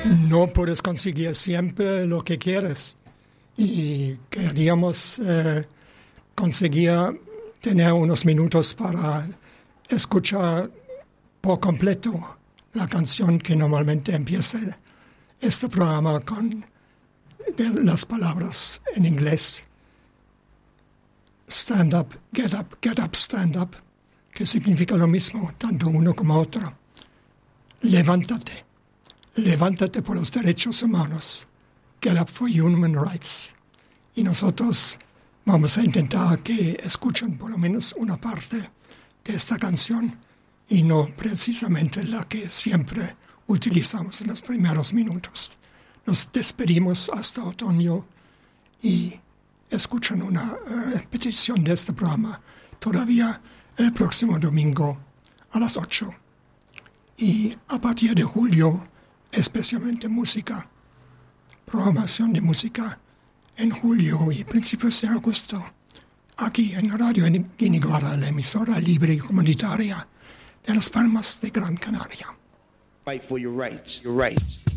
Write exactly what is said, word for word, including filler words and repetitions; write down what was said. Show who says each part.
Speaker 1: No puedes conseguir siempre lo que quieres y queríamos eh, conseguir tener unos minutos para escuchar por completo la canción que normalmente empieza este programa con las palabras en inglés. Stand up, get up, get up, stand up, que significa lo mismo, tanto uno como otro. Levántate, levántate por los derechos humanos. Get up for human rights. Y nosotros vamos a intentar que escuchen por lo menos una parte de esta canción y no precisamente la que siempre utilizamos en los primeros minutos. Nos despedimos hasta otoño y escuchan una repetición de este programa todavía el próximo domingo a las ocho. Y a partir de julio, especialmente música, programación de música en julio y principios de agosto, aquí en Radio Guiniguara, la emisora libre y comunitaria de Las Palmas de Gran Canaria.
Speaker 2: Fight for your rights, your rights.